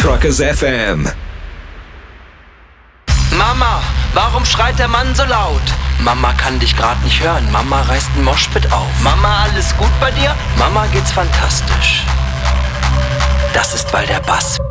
Truckers FM. Mama, warum schreit der Mann so laut? Mama kann dich gerade nicht hören. Mama reißt ein Moshpit auf. Mama, alles gut bei dir? Mama geht's fantastisch. Das ist, weil der Bass